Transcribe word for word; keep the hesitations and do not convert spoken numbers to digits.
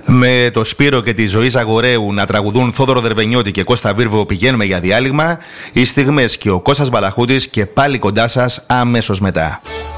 Με το Σπύρο και τη Ζωή Ζαγορέου να τραγουδούν Θόδωρο Δερβενιώτη και Κώστα Βίρβο πηγαίνουμε για διάλειμμα. Οι στιγμές και ο Κώστας Μπαλαχούτης και πάλι κοντά σας αμέσως μετά.